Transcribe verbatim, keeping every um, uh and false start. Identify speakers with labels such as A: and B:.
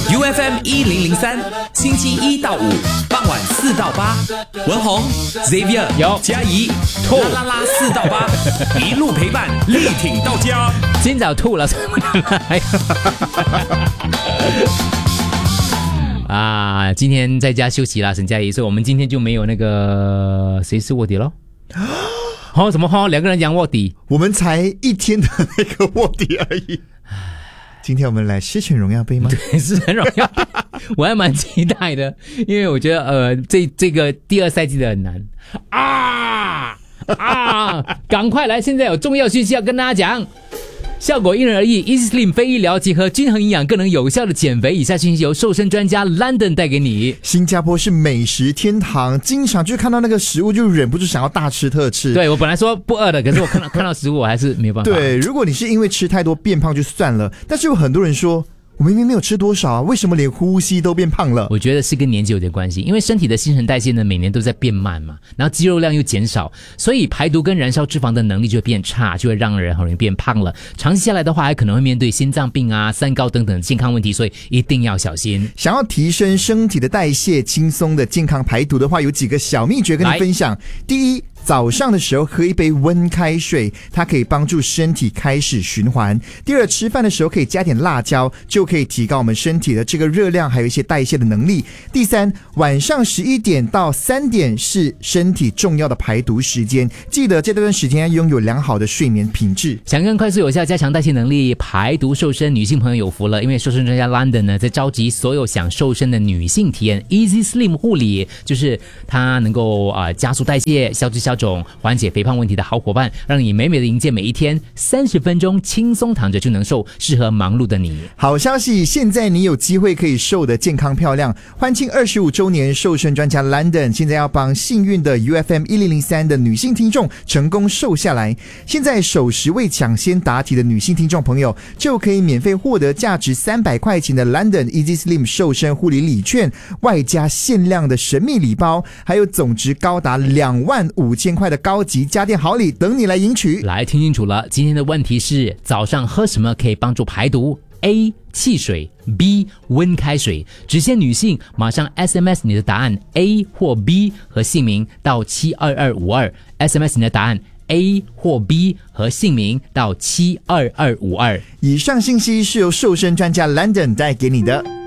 A: U F M 一零零三，星期一到五傍晚四到八，文宏 Xavier
B: 有
A: 嘉怡啦啦啦四到八，一路陪伴，力挺到家。
B: 今早吐了，啊，今天在家休息啦，沈佳宜，所以我们今天就没有那个谁是卧底咯。哦，什么哈？两个人讲卧底，
C: 我们才一天的那个卧底而已。今天我们来狮犬荣耀杯吗？
B: 对，狮犬荣耀杯，我还蛮期待的，因为我觉得呃，这这个第二赛季的很难啊啊！赶快来，现在有重要讯息要跟大家讲。效果因人而异 ，Easy Slim 非医疗结合均衡营养，更能有效的减肥。以下信息由瘦身专家 London 带给你。
C: 新加坡是美食天堂，经常就看到那个食物就忍不住想要大吃特吃。
B: 对，我本来说不饿的，可是我看到看到食物我还是没有办法。
C: 对，如果你是因为吃太多变胖就算了，但是有很多人说，我明明没有吃多少啊，为什么连呼吸都变胖了？
B: 我觉得是跟年纪有点关系，因为身体的新陈代谢呢每年都在变慢嘛，然后肌肉量又减少，所以排毒跟燃烧脂肪的能力就会变差，就会让人很容易变胖了。长期下来的话，还可能会面对心脏病啊、三高等等健康问题，所以一定要小心。
C: 想要提升身体的代谢，轻松的健康排毒的话，有几个小秘诀跟你分享。第一，早上的时候喝一杯温开水，它可以帮助身体开始循环。第二，吃饭的时候可以加点辣椒，就可以提高我们身体的这个热量还有一些代谢的能力。第三，晚上十一点到三点是身体重要的排毒时间，记得这段时间要拥有良好的睡眠品质。
B: 想更快速有效加强代谢能力、排毒瘦身，女性朋友有福了，因为瘦身专家 London 呢在召集所有想瘦身的女性体验 Easy Slim 护理，就是它能够啊、呃、加速代谢、消脂消肿、缓解肥胖问题的好伙伴，让你美美的迎接每一天，三十分钟轻松躺着就能瘦，适合忙碌的你。
C: 好消息，现在你有机会可以瘦得健康漂亮。欢庆二十五周年，瘦身专家 London 现在要帮幸运的 U F M 一零零三的女性听众成功瘦下来。现在首十位抢先答题的女性听众朋友就可以免费获得价值三百块钱的 London Easy Slim 瘦身护理礼券，外加限量的神秘礼包，还有总值高达两万五千块的高级家电好礼等你来赢取。
B: 来听清楚了，今天的问题是早上喝什么可以帮助排毒？ A. 汽水 B. 温开水。只限女性，马上 S M S 你的答案 A 或 B 和姓名到七二二五二 S M S 你的答案 A 或 B 和姓名到七二二五二。
C: 以上信息是由瘦身专家 London 带给你的。